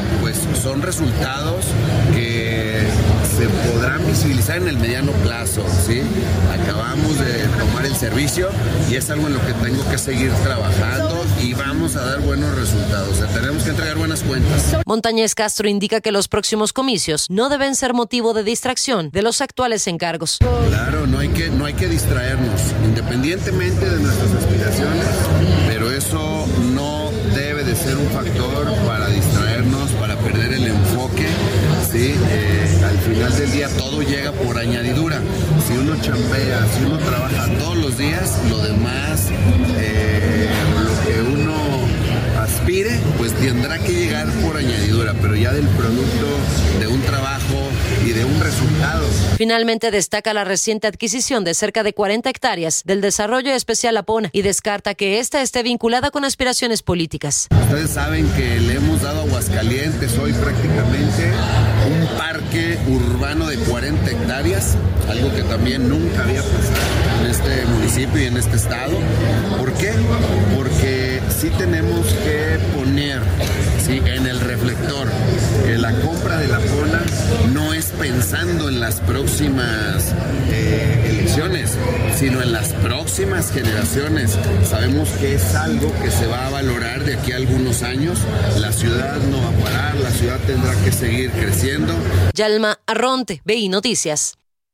son resultados que se podrán visibilizar en el mediano plazo, ¿sí? Acabamos de tomar el servicio y es algo en lo que tengo que seguir trabajando y vamos a dar buenos resultados. O sea, tenemos que entregar buenas cuentas. Montañez Castro indica que los próximos comicios no deben ser motivo de distracción de los actuales encargos. Claro, no hay que distraernos, independientemente de nuestras aspiraciones, pero eso no debe de ser un factor para distraernos, para perder el enfoque, ¿sí? Al final del día todo llega por añadidura. Si uno chambea, si uno trabaja todos los días, lo demás, lo que uno aspire, pues tendrá que llegar por añadidura, pero ya del producto de un trabajo y de un resultado. Finalmente destaca la reciente adquisición de cerca de 40 hectáreas del desarrollo especial Apona y descarta que esta esté vinculada con aspiraciones políticas. Ustedes saben que le hemos dado a Aguascalientes hoy prácticamente un parque urbano de 40 hectáreas, algo que también nunca había pasado en este municipio y en este estado. ¿Por qué? Porque sí tenemos que poner en el reflector que la compra de la Apona no es pensando en las próximas elecciones, sino en las próximas generaciones. Sabemos que es algo que se va a valorar de aquí a algunos años. La ciudad no va a parar, la ciudad tendrá que seguir creciendo. Yalma Arronte, BI Noticias.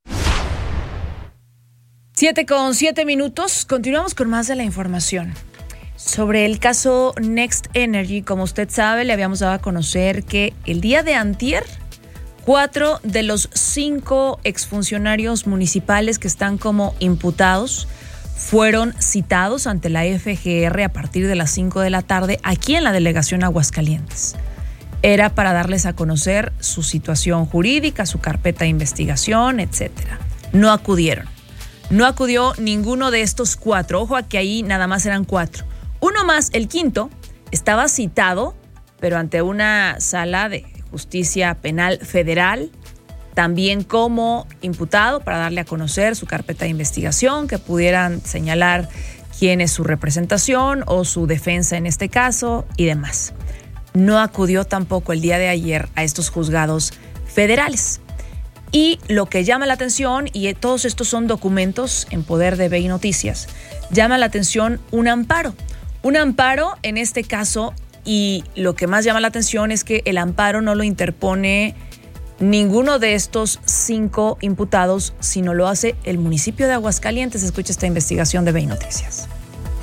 7:07. Continuamos con más de la información. Sobre el caso Next Energy, como usted sabe, le habíamos dado a conocer que el día de antier, 4 de los 5 exfuncionarios municipales que están como imputados fueron citados ante la FGR a partir de las 5 de la tarde aquí en la delegación Aguascalientes. Era para darles a conocer su situación jurídica, su carpeta de investigación, etcétera. No acudieron. No acudió ninguno de estos 4. Ojo a que ahí nada más eran 4. Uno más, el quinto, estaba citado, pero ante una sala de justicia penal federal, también como imputado para darle a conocer su carpeta de investigación, que pudieran señalar quién es su representación o su defensa en este caso y demás. No acudió tampoco el día de ayer a estos juzgados federales. Y lo que llama la atención, y todos estos son documentos en poder de BI Noticias, llama la atención un amparo. Un amparo en este caso, y lo que más llama la atención es que el amparo no lo interpone ninguno de estos 5 imputados, sino lo hace el municipio de Aguascalientes. Escucha esta investigación de BI Noticias.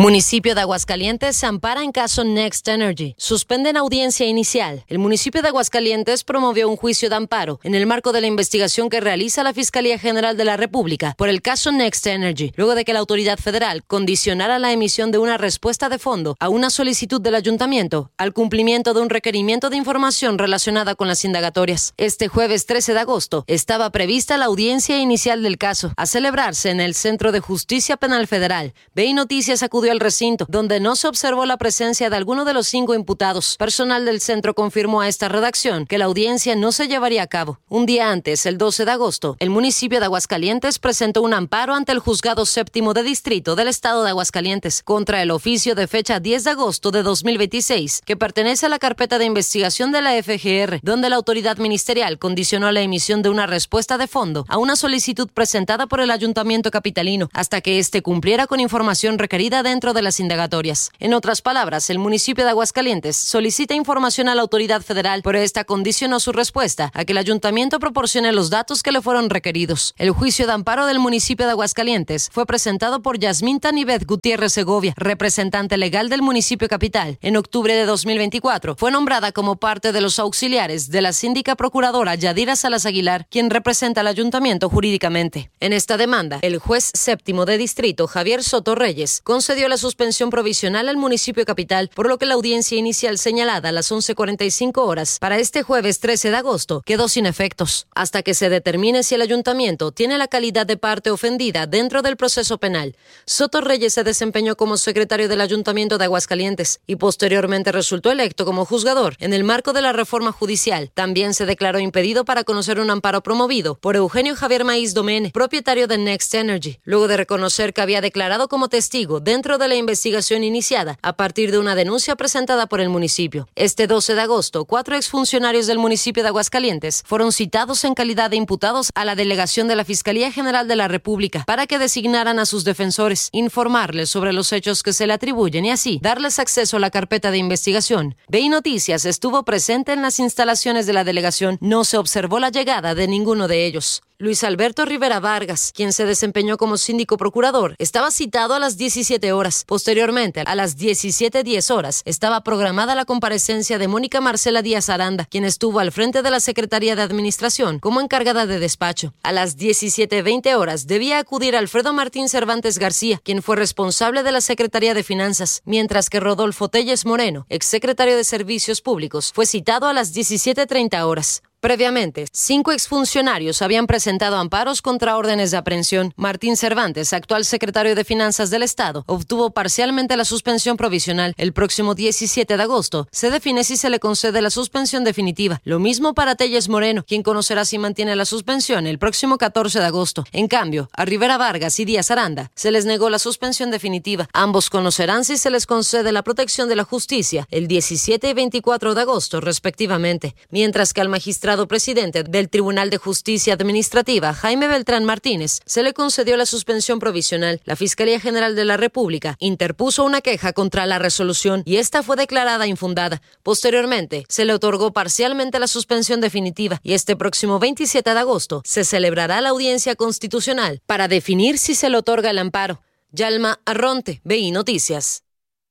Municipio de Aguascalientes se ampara en caso Next Energy. Suspenden audiencia inicial. El municipio de Aguascalientes promovió un juicio de amparo en el marco de la investigación que realiza la Fiscalía General de la República por el caso Next Energy, luego de que la autoridad federal condicionara la emisión de una respuesta de fondo a una solicitud del ayuntamiento al cumplimiento de un requerimiento de información relacionada con las indagatorias. Este jueves 13 de agosto estaba prevista la audiencia inicial del caso, a celebrarse en el Centro de Justicia Penal Federal. BI Noticias acudió al recinto, donde no se observó la presencia de alguno de los 5 imputados. Personal del centro confirmó a esta redacción que la audiencia no se llevaría a cabo. Un día antes, el 12 de agosto, el municipio de Aguascalientes presentó un amparo ante el Juzgado Séptimo de Distrito del Estado de Aguascalientes contra el oficio de fecha 10 de agosto de 2026, que pertenece a la carpeta de investigación de la FGR, donde la autoridad ministerial condicionó la emisión de una respuesta de fondo a una solicitud presentada por el Ayuntamiento capitalino hasta que éste cumpliera con información requerida dentro de las indagatorias. En otras palabras, el municipio de Aguascalientes solicita información a la autoridad federal, pero esta condicionó su respuesta a que el ayuntamiento proporcione los datos que le fueron requeridos. El juicio de amparo del municipio de Aguascalientes fue presentado por Yasmín Tanibet Gutiérrez Segovia, representante legal del municipio capital. En octubre de 2024 fue nombrada como parte de los auxiliares de la síndica procuradora Yadira Salas Aguilar, quien representa al ayuntamiento jurídicamente. En esta demanda, el juez séptimo de distrito, Javier Soto Reyes, concedió la suspensión provisional al municipio capital, por lo que la audiencia inicial señalada a las 11:45 horas para este jueves 13 de agosto quedó sin efectos, hasta que se determine si el ayuntamiento tiene la calidad de parte ofendida dentro del proceso penal. Soto Reyes se desempeñó como secretario del Ayuntamiento de Aguascalientes y posteriormente resultó electo como juzgador en el marco de la reforma judicial. También se declaró impedido para conocer un amparo promovido por Eugenio Javier Maíz Domene, propietario de Next Energy, luego de reconocer que había declarado como testigo dentro de la investigación iniciada a partir de una denuncia presentada por el municipio. Este 12 de agosto, 4 exfuncionarios del municipio de Aguascalientes fueron citados en calidad de imputados a la delegación de la Fiscalía General de la República para que designaran a sus defensores, informarles sobre los hechos que se le atribuyen y así darles acceso a la carpeta de investigación. BI Noticias estuvo presente en las instalaciones de la delegación. No se observó la llegada de ninguno de ellos. Luis Alberto Rivera Vargas, quien se desempeñó como síndico procurador, estaba citado a las 17 horas. Posteriormente, a las 17:10 horas, estaba programada la comparecencia de Mónica Marcela Díaz Aranda, quien estuvo al frente de la Secretaría de Administración como encargada de despacho. A las 17:20 horas debía acudir Alfredo Martín Cervantes García, quien fue responsable de la Secretaría de Finanzas, mientras que Rodolfo Telles Moreno, exsecretario de Servicios Públicos, fue citado a las 17:30 horas. Previamente, 5 exfuncionarios habían presentado amparos contra órdenes de aprehensión. Martín Cervantes, actual secretario de Finanzas del Estado, obtuvo parcialmente la suspensión provisional. El próximo 17 de agosto se define si se le concede la suspensión definitiva. Lo mismo para Telles Moreno, quien conocerá si mantiene la suspensión el próximo 14 de agosto. En cambio, a Rivera Vargas y Díaz Aranda se les negó la suspensión definitiva. Ambos conocerán si se les concede la protección de la justicia el 17 y 24 de agosto, respectivamente, mientras que al magistrado presidente del Tribunal de Justicia Administrativa, Jaime Beltrán Martínez, se le concedió la suspensión provisional. La Fiscalía General de la República interpuso una queja contra la resolución y esta fue declarada infundada. Posteriormente, se le otorgó parcialmente la suspensión definitiva y este próximo 27 de agosto se celebrará la audiencia constitucional para definir si se le otorga el amparo. Yalma Arronte, BI Noticias.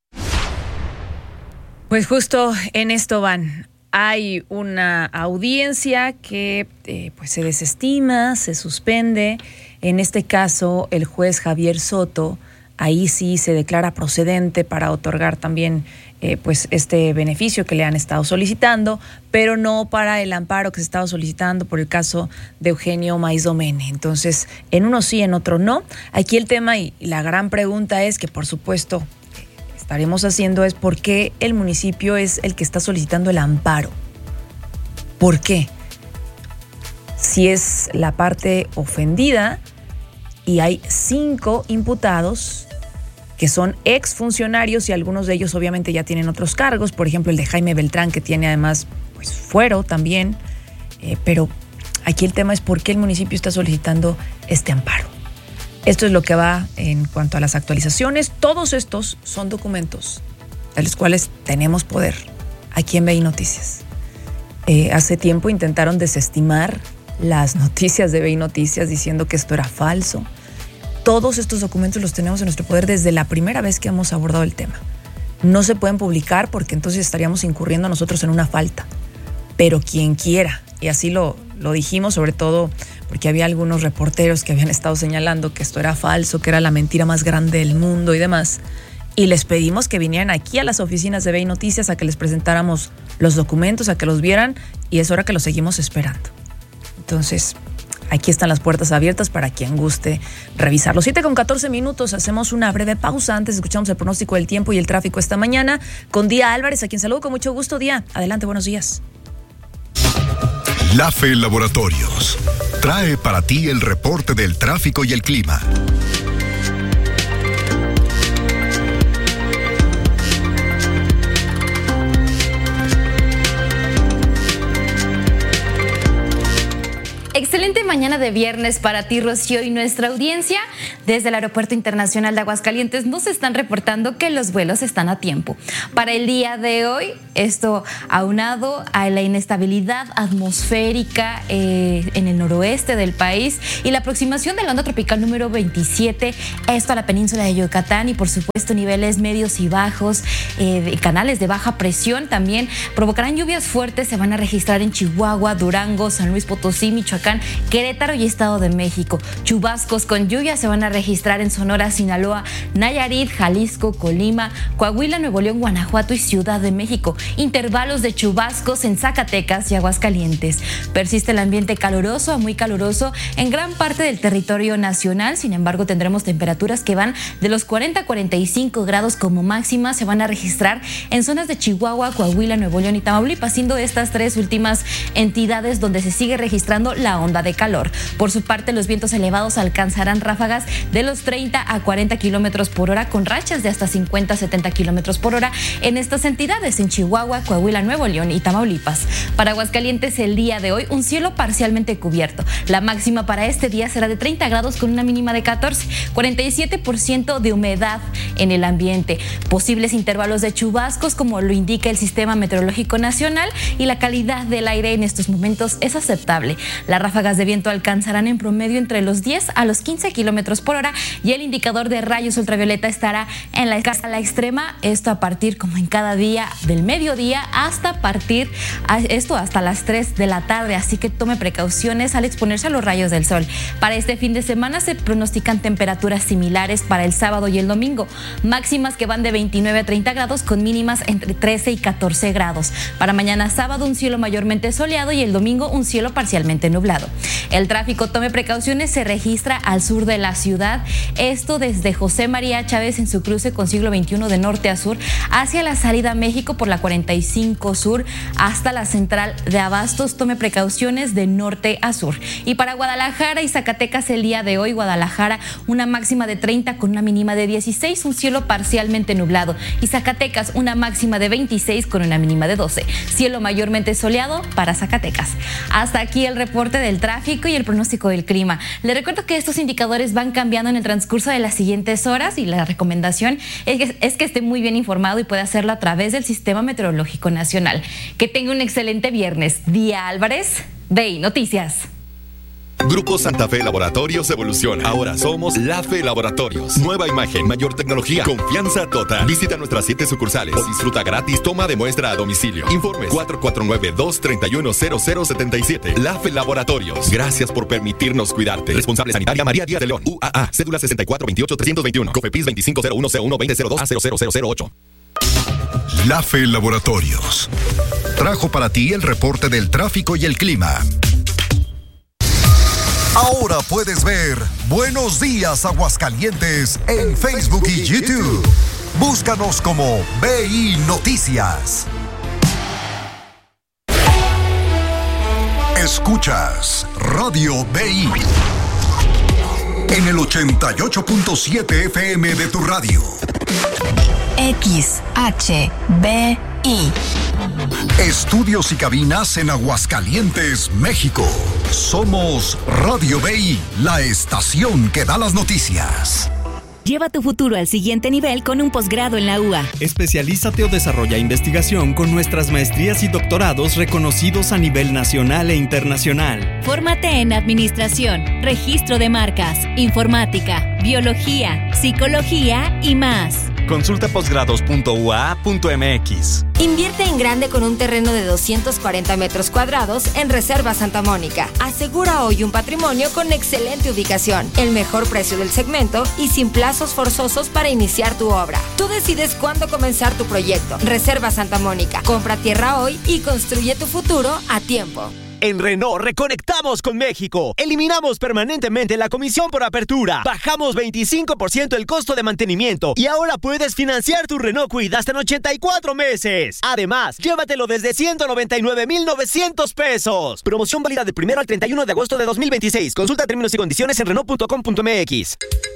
Pues justo en esto van. Hay una audiencia que pues se desestima, se suspende. En este caso, el juez Javier Soto, ahí sí se declara procedente para otorgar también pues este beneficio que le han estado solicitando, pero no para el amparo que se estaba solicitando por el caso de Eugenio Maíz Domene. Entonces, en uno sí, en otro no. Aquí el tema y la gran pregunta es que, por supuesto, estaremos haciendo es por qué el municipio es el que está solicitando el amparo. ¿Por qué? Si es la parte ofendida y hay 5 imputados que son exfuncionarios y algunos de ellos obviamente ya tienen otros cargos, por ejemplo el de Jaime Beltrán, que tiene además pues fuero también, pero aquí el tema es por qué el municipio está solicitando este amparo. Esto es lo que va en cuanto a las actualizaciones. Todos estos son documentos de los cuales tenemos poder aquí en BI Noticias. Hace tiempo intentaron desestimar las noticias de BI Noticias diciendo que esto era falso. Todos estos documentos los tenemos en nuestro poder desde la primera vez que hemos abordado el tema. No se pueden publicar porque entonces estaríamos incurriendo nosotros en una falta. Pero quien quiera, y así lo dijimos, sobre todo porque había algunos reporteros que habían estado señalando que esto era falso, que era la mentira más grande del mundo y demás. Y les pedimos que vinieran aquí a las oficinas de BI Noticias a que les presentáramos los documentos, a que los vieran, y es hora que los seguimos esperando. Entonces, aquí están las puertas abiertas para quien guste revisarlo. 7:14, hacemos una breve pausa. Antes escuchamos el pronóstico del tiempo y el tráfico esta mañana con Día Álvarez, a quien saludo con mucho gusto. Día, adelante, buenos días. LAFE Laboratorios trae para ti el reporte del tráfico y el clima. Excelente mañana de viernes para ti, Rocío, y nuestra audiencia. Desde el Aeropuerto Internacional de Aguascalientes nos están reportando que los vuelos están a tiempo. Para el día de hoy, esto aunado a la inestabilidad atmosférica en el noroeste del país y la aproximación de la onda tropical número 27, esto a la península de Yucatán y por supuesto niveles medios y bajos, canales de baja presión también provocarán lluvias fuertes, se van a registrar en Chihuahua, Durango, San Luis Potosí, Michoacán, Querétaro y Estado de México. Chubascos con lluvia se van a registrar en Sonora, Sinaloa, Nayarit, Jalisco, Colima, Coahuila, Nuevo León, Guanajuato y Ciudad de México. Intervalos de chubascos en Zacatecas y Aguascalientes. Persiste el ambiente caluroso a muy caluroso en gran parte del territorio nacional. Sin embargo, tendremos temperaturas que van de los 40 a 45 grados como máxima. Se van a registrar en zonas de Chihuahua, Coahuila, Nuevo León y Tamaulipas, siendo estas tres últimas entidades donde se sigue registrando la onda de calor. Por su parte, los vientos elevados alcanzarán ráfagas de los 30 a 40 kilómetros por hora con rachas de hasta 50 a 70 kilómetros por hora en estas entidades, en Chihuahua, Coahuila, Nuevo León y Tamaulipas. Para Aguascalientes, el día de hoy, un cielo parcialmente cubierto. La máxima para este día será de 30 grados con una mínima de 14, 47% de humedad en el ambiente. Posibles intervalos de chubascos, como lo indica el Sistema Meteorológico Nacional, y la calidad del aire en estos momentos es aceptable. Las ráfagas de viento alcanzarán en promedio entre los 10 a los 15 kilómetros por hora y el indicador de rayos ultravioleta estará en la escala extrema, esto a partir como en cada día del mediodía hasta las 3 de la tarde, así que tome precauciones al exponerse a los rayos del sol. Para este fin de semana se pronostican temperaturas similares para el sábado y el domingo, máximas que van de 29 a 30 grados con mínimas entre 13 y 14 grados. Para mañana sábado, un cielo mayormente soleado y el domingo un cielo parcialmente nublado. El tráfico, tome precauciones, se registra al sur de la ciudad, esto desde José María Chávez en su cruce con siglo XXI de norte a sur hacia la salida a México por la 45 sur hasta la central de Abastos. Tome precauciones de norte a sur. Y para Guadalajara y Zacatecas, el día de hoy, Guadalajara una máxima de 30 con una mínima de 16, un cielo parcialmente nublado, y Zacatecas una máxima de 26 con una mínima de 12, cielo mayormente soleado para Zacatecas. Hasta aquí el reporte del tráfico y el pronóstico del clima. Le recuerdo que estos indicadores van cambiando en el transcurso de las siguientes horas y la recomendación es que esté muy bien informado y pueda hacerlo a través del Sistema Meteorológico Nacional. Que tenga un excelente viernes. Día Álvarez, BI Noticias. Grupo Santa Fe Laboratorios evoluciona. Ahora somos LAFE Laboratorios. Nueva imagen, mayor tecnología, confianza total. Visita nuestras 7 sucursales o disfruta gratis toma de muestra a domicilio. Informes 449-231-0077. LAFE Laboratorios. Gracias por permitirnos cuidarte. Responsable sanitaria María Díaz de León. UAA. Cédula 6428-321. COFEPIS 2501012002 A00008. LAFE Laboratorios trajo para ti el reporte del tráfico y el clima. Ahora puedes ver Buenos Días Aguascalientes en Facebook y YouTube. Búscanos como BI Noticias. Escuchas Radio BI en el 88.7 FM de tu radio. XHBI. Estudios y cabinas en Aguascalientes, México. Somos Radio BI, la estación que da las noticias. Lleva tu futuro al siguiente nivel con un posgrado en la UA. Especialízate o desarrolla investigación con nuestras maestrías y doctorados reconocidos a nivel nacional e internacional. Fórmate en administración, registro de marcas, informática, biología, psicología y más. Consulta posgrados.ua.mx. Invierte en grande con un terreno de 240 metros cuadrados en Reserva Santa Mónica. Asegura hoy un patrimonio con excelente ubicación, el mejor precio del segmento y sin plazos forzosos para iniciar tu obra. Tú decides cuándo comenzar tu proyecto. Reserva Santa Mónica. Compra tierra hoy y construye tu futuro a tiempo. En Renault reconectamos con México. Eliminamos permanentemente la comisión por apertura. Bajamos 25% el costo de mantenimiento. Y ahora puedes financiar tu Renault Kwid hasta en 84 meses. Además, llévatelo desde 199,900 pesos. Promoción válida del 1 al 31 de agosto de 2026. Consulta términos y condiciones en Renault.com.mx.